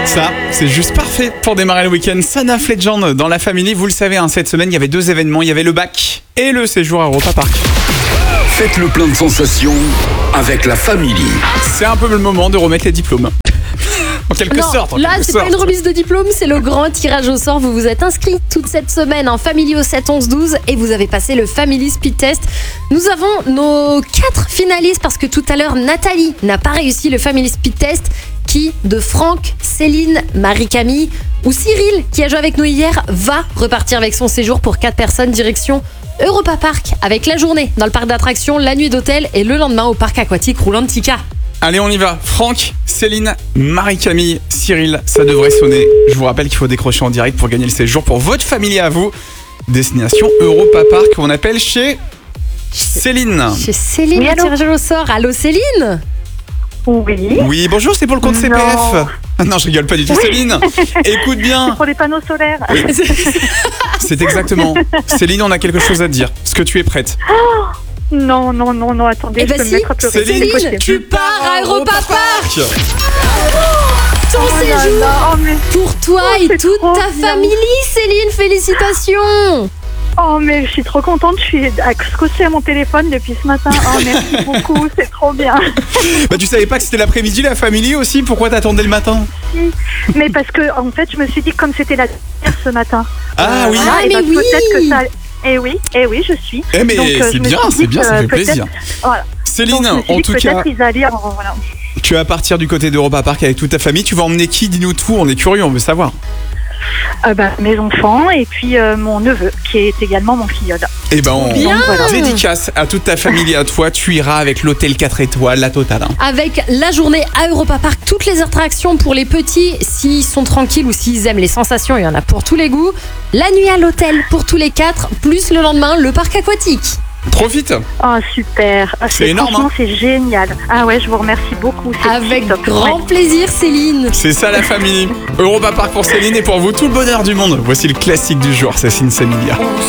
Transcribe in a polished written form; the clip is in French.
Ça, c'est juste parfait pour démarrer le week-end. Son of Legend dans la famille. Vous le savez, cette semaine, il y avait 2 événements. Il y avait le bac et le séjour à Europa Park. Faites le plein de sensations avec la famille. C'est un peu le moment de remettre les diplômes. En quelque sorte. Là, c'est pas une remise de diplôme, c'est le grand tirage au sort. Vous vous êtes inscrits toute cette semaine en Family au 7 11 12 et vous avez passé le Family Speed Test. Nous avons nos 4 finalistes parce que tout à l'heure, Nathalie n'a pas réussi le Family Speed Test. Qui de Franck, Céline, Marie-Camille ou Cyril, qui a joué avec nous hier, va repartir avec son séjour pour 4 personnes direction Europa Park avec la journée dans le parc d'attractions, la nuit d'hôtel et le lendemain au parc aquatique Roulantica. Allez, on y va. Franck, Céline, Marie-Camille, Cyril, ça devrait sonner. Je vous rappelle qu'il faut décrocher en direct pour gagner le séjour pour votre famille à vous. Destination Europa Park, on appelle chez Céline. Chez Céline, Oui, le allô tirage au sort. Allô Céline? Oui. Oui, bonjour, c'est pour le compte CPF. Non. Ah non, je rigole pas du tout. Céline, écoute bien. Pour les panneaux solaires. C'est exactement. Céline, on a quelque chose à te dire. Est-ce que tu es prête? Non, attendez, Eh je ben peux si. me mettre à pleurer. Céline, tu pars à Europa Park. Ton Oh là séjour là, oh, mais, pour toi et c'est toute trop ta bien. famille, Céline, félicitations. mais je suis trop contente, je suis scotchée à mon téléphone depuis ce matin. Oh, merci beaucoup, c'est trop bien. Bah, tu savais pas que c'était l'après-midi, la famille aussi? Pourquoi t'attendais le matin? Mais parce que, en fait, je me suis dit que comme c'était la dernière ce matin. Ah oui. Ah, et mais bah, oui. peut-être que ça... Eh oui, je suis. Eh mais Donc, c'est je me bien, suis c'est dit bien, que ça fait peut-être- plaisir. Voilà. Céline, Donc, je me suis en dit tout que cas, peut-être ils allaient voilà. tu vas partir du côté d'Europa Park avec toute ta famille. Tu vas emmener qui? Dis-nous tout, on est curieux, on veut savoir. Mes enfants et puis mon neveu qui est également mon filleul. Eh ben, on Bien. dédicace à toute ta famille et à toi. Tu iras avec l'hôtel 4 étoiles, la totale. Avec la journée à Europa Park, toutes les attractions pour les petits, s'ils sont tranquilles ou s'ils aiment les sensations, il y en a pour tous les goûts. La nuit à l'hôtel pour tous les 4, plus le lendemain, le parc aquatique. Profite. Oh super, C'est énorme, franchement c'est génial. Ah ouais, je vous remercie beaucoup. c'est Avec top. grand Ouais. plaisir, Céline. C'est ça la famille. Europa Park pour Céline et pour vous, tout le bonheur du monde. Voici le classique du jour, c'est Sinsemilia.